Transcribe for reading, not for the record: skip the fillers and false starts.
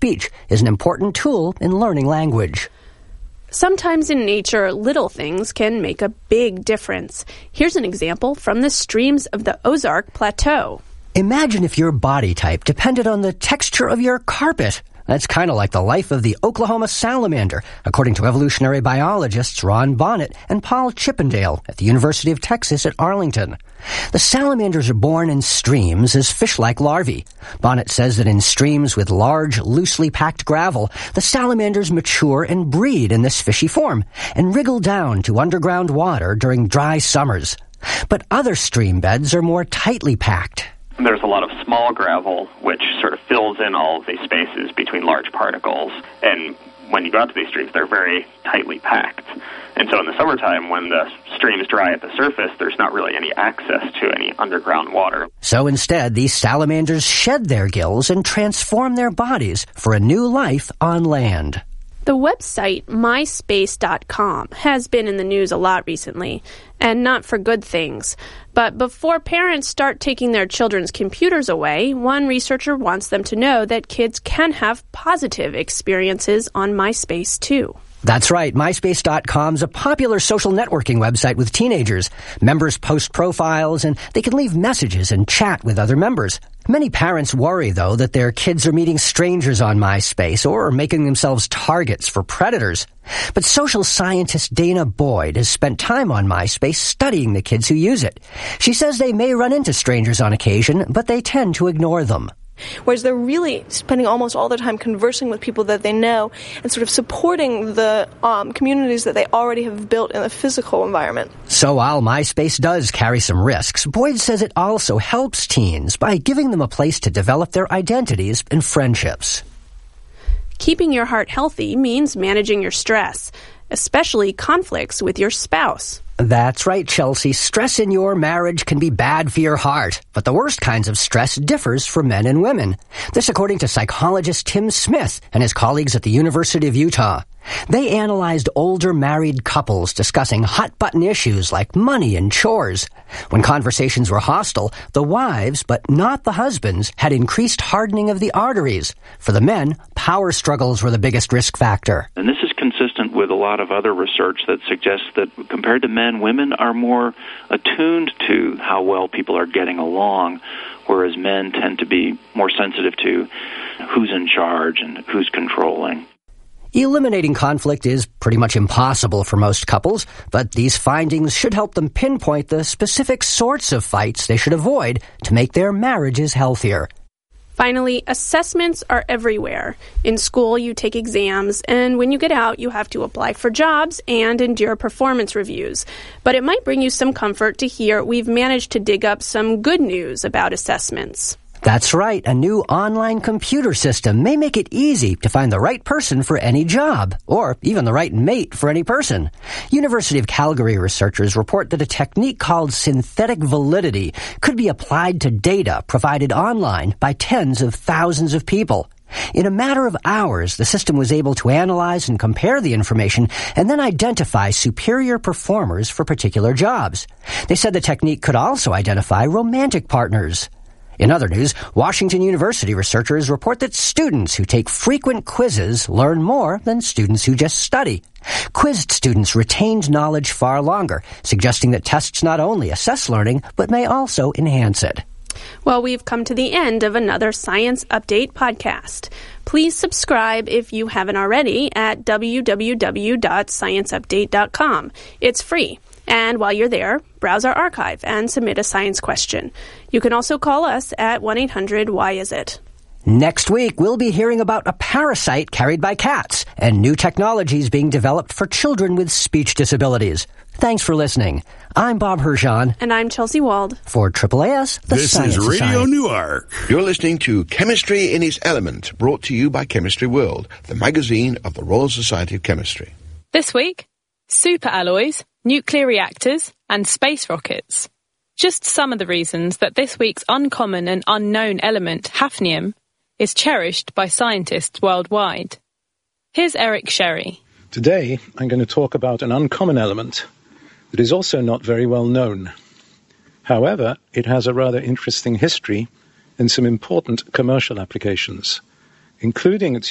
speech is an important tool in learning language. Sometimes in nature, little things can make a big difference. Here's an example from the streams of the Ozark Plateau. Imagine if your body type depended on the texture of your carpet. That's kind of like the life of the Oklahoma salamander, according to evolutionary biologists Ron Bonnet and Paul Chippendale at the University of Texas at Arlington. The salamanders are born in streams as fish-like larvae. Bonnet says that in streams with large, loosely packed gravel, the salamanders mature and breed in this fishy form and wriggle down to underground water during dry summers. But other stream beds are more tightly packed. There's a lot of small gravel, which sort of fills in all of these spaces between large particles. And when you go out to these streams, they're very tightly packed. And so in the summertime, when the streams dry at the surface, there's not really any access to any underground water. So instead, these salamanders shed their gills and transform their bodies for a new life on land. The website myspace.com has been in the news a lot recently, and not for good things. But before parents start taking their children's computers away, one researcher wants them to know that kids can have positive experiences on MySpace too. That's right. MySpace.com is a popular social networking website with teenagers. Members post profiles, and they can leave messages and chat with other members. Many parents worry, though, that their kids are meeting strangers on MySpace or making themselves targets for predators. But social scientist Dana Boyd has spent time on MySpace studying the kids who use it. She says they may run into strangers on occasion, but they tend to ignore them. Whereas they're really spending almost all their time conversing with people that they know and sort of supporting the communities that they already have built in the physical environment. So while MySpace does carry some risks, Boyd says it also helps teens by giving them a place to develop their identities and friendships. Keeping your heart healthy means managing your stress, especially conflicts with your spouse. That's right, Chelsea. Stress in your marriage can be bad for your heart, but the worst kinds of stress differs for men and women. This according to psychologist Tim Smith and his colleagues at the University of Utah. They analyzed older married couples discussing hot-button issues like money and chores. When conversations were hostile, the wives, but not the husbands, had increased hardening of the arteries. For the men, power struggles were the biggest risk factor. And this is consistent with a lot of other research that suggests that compared to men, women are more attuned to how well people are getting along, whereas men tend to be more sensitive to who's in charge and who's controlling. Eliminating conflict is pretty much impossible for most couples, but these findings should help them pinpoint the specific sorts of fights they should avoid to make their marriages healthier. Finally, assessments are everywhere. In school, you take exams, and when you get out, you have to apply for jobs and endure performance reviews. But it might bring you some comfort to hear we've managed to dig up some good news about assessments. That's right. A new online computer system may make it easy to find the right person for any job, or even the right mate for any person. University of Calgary researchers report that a technique called synthetic validity could be applied to data provided online by tens of thousands of people. In a matter of hours, the system was able to analyze and compare the information and then identify superior performers for particular jobs. They said the technique could also identify romantic partners. In other news, Washington University researchers report that students who take frequent quizzes learn more than students who just study. Quizzed students retained knowledge far longer, suggesting that tests not only assess learning, but may also enhance it. Well, we've come to the end of another Science Update podcast. Please subscribe if you haven't already at www.scienceupdate.com. It's free. And while you're there, browse our archive and submit a science question. You can also call us at 1-800-WHY-IS-IT. Next week, we'll be hearing about a parasite carried by cats and new technologies being developed for children with speech disabilities. Thanks for listening. I'm Bob Hershon. And I'm Chelsea Wald. For AAAS, the This Science is Radio Society. Newark. You're listening to Chemistry in its Element, brought to you by Chemistry World, the magazine of the Royal Society of Chemistry. This week, superalloys, nuclear reactors, and space rockets. Just some of the reasons that this week's uncommon and unknown element, hafnium, is cherished by scientists worldwide. Here's Eric Sherry. Today, I'm going to talk about an uncommon element that is also not very well known. However, it has a rather interesting history and some important commercial applications, including its